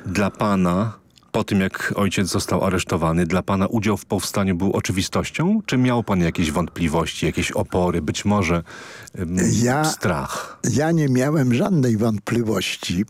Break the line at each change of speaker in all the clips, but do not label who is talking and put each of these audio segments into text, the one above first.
Dla pana, po tym jak ojciec został aresztowany, dla pana udział w powstaniu był oczywistością? Czy miał pan jakieś wątpliwości, jakieś opory, być może strach?
Ja nie miałem żadnej wątpliwości.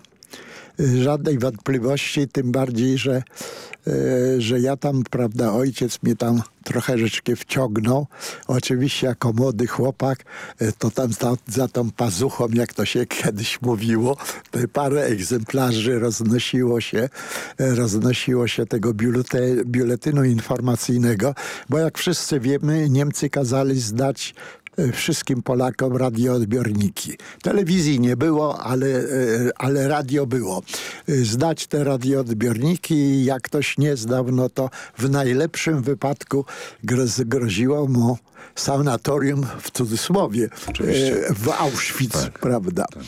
Tym bardziej, że ja tam, prawda, ojciec mnie tam troszeczkę wciągnął. Oczywiście jako młody chłopak, to tam za tą pazuchą, jak to się kiedyś mówiło, te parę egzemplarzy roznosiło się tego biuletynu informacyjnego, bo jak wszyscy wiemy, Niemcy kazali zdać wszystkim Polakom radioodbiorniki. Telewizji nie było, ale radio było. Zdać te radioodbiorniki, jak ktoś nie zdał, no to w najlepszym wypadku groziło mu sanatorium, w cudzysłowie, w Auschwitz, tak, prawda. Tak.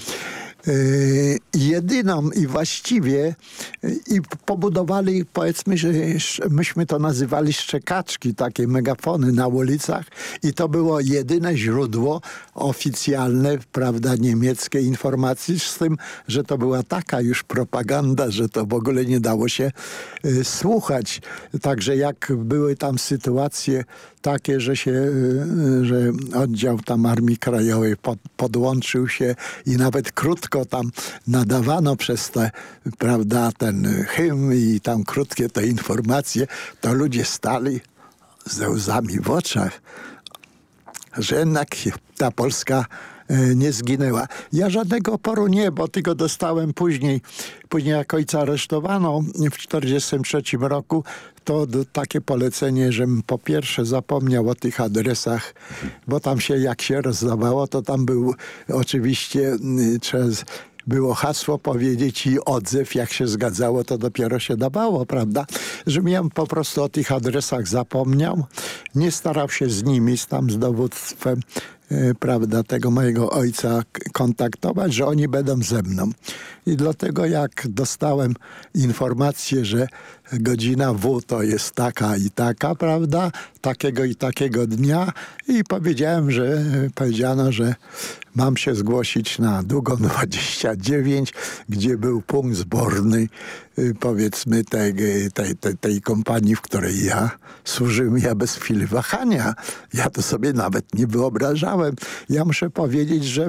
Jedyną i właściwie pobudowali, powiedzmy, że myśmy to nazywali szczekaczki, takie megafony na ulicach i to było jedyne źródło oficjalne, prawda, niemieckiej informacji, z tym, że to była taka już propaganda, że to w ogóle nie dało się słuchać. Także jak były tam sytuacje takie, że oddział tam Armii Krajowej podłączył się i nawet krótko tam nadawano przez te, prawda, ten hymn i tam krótkie te informacje, to ludzie stali ze łzami w oczach, że jednak ta Polska nie zginęła. Ja żadnego oporu nie, bo tylko dostałem później jak ojca aresztowano w 1943 roku, to takie polecenie, żebym po pierwsze zapomniał o tych adresach, bo tam jak się rozdawało, to tam był oczywiście było hasło powiedzieć i odzew, jak się zgadzało, to dopiero się dawało, prawda? Że ja po prostu o tych adresach zapomniał, nie starał się z nimi, z dowództwem, prawda, tego mojego ojca kontaktować, że oni będą ze mną. I dlatego jak dostałem informację, że godzina W to jest taka i taka, prawda, takiego i takiego dnia i powiedziano, że mam się zgłosić na Długą 29, gdzie był punkt zborny, powiedzmy, tej kompanii, w której ja służyłem, ja bez chwili wahania. Ja to sobie nawet nie wyobrażałem. Ja muszę powiedzieć, że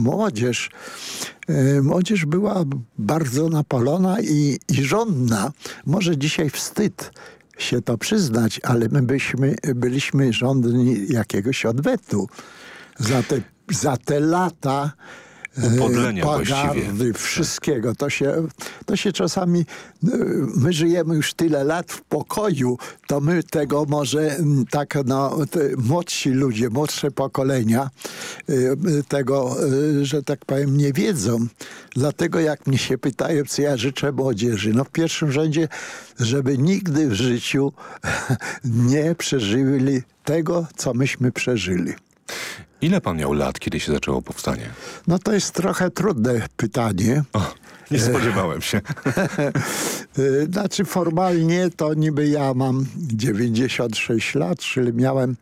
młodzież była bardzo napalona i żądna. Może dzisiaj wstyd się to przyznać, ale my byliśmy żądni jakiegoś odwetu za te lata pogardy, wszystkiego. To się czasami, my żyjemy już tyle lat w pokoju, to my tego może tak, młodsi ludzie, młodsze pokolenia tego, że tak powiem, nie wiedzą. Dlatego jak mnie się pytają, co ja życzę młodzieży, w pierwszym rzędzie, żeby nigdy w życiu nie przeżyli tego, co myśmy przeżyli.
Ile pan miał lat, kiedy się zaczęło powstanie?
No to jest trochę trudne pytanie.
Nie spodziewałem się.
Znaczy formalnie to niby ja mam 96 lat, czyli miałem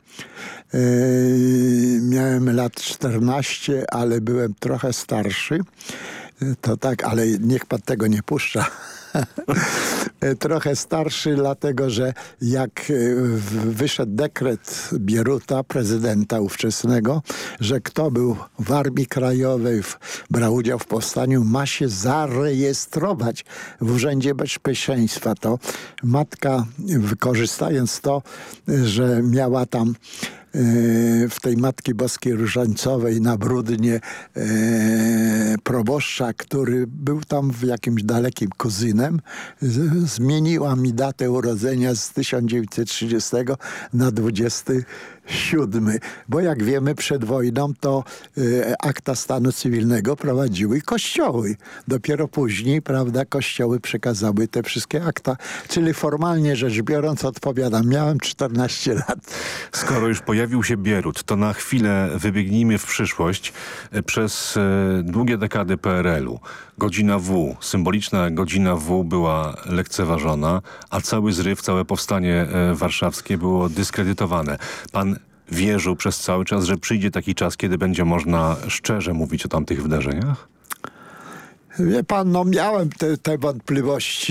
lat 14, ale byłem trochę starszy. To tak, ale niech pan tego nie puszcza. Trochę starszy, dlatego że jak wyszedł dekret Bieruta, prezydenta ówczesnego, że kto był w Armii Krajowej, brał udział w powstaniu, ma się zarejestrować w Urzędzie Bezpieczeństwa. To matka, wykorzystając to, że miała tam w tej Matki Boskiej Różańcowej na Brudnie proboszcza, który był tam w jakimś dalekim kuzynem, zmieniła mi datę urodzenia z 1930 na 27. Bo jak wiemy, przed wojną to akta stanu cywilnego prowadziły kościoły. Dopiero później, prawda, kościoły przekazały te wszystkie akta. Czyli formalnie rzecz biorąc, odpowiadam, miałem 14 lat.
Skoro już pojawił się Bierut, to na chwilę wybiegnijmy w przyszłość. Przez długie dekady PRL-u godzina W, symboliczna godzina W była lekceważona, a cały zryw, całe powstanie warszawskie było dyskredytowane. Pan wierzył przez cały czas, że przyjdzie taki czas, kiedy będzie można szczerze mówić o tamtych wydarzeniach?
Wie pan, miałem te wątpliwości.